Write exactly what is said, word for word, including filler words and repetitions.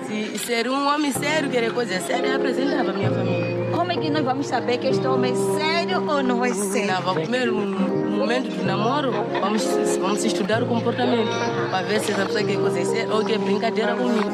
Se ser um homem sério, querer coisa séria, eu apresentava a minha família. Como é que nós vamos saber que este homem é sério ou não é sério? Não, primeiro, no momento do namoro, vamos, vamos estudar o comportamento para ver se essa pessoa quer coisa séria ou quer brincadeira comigo.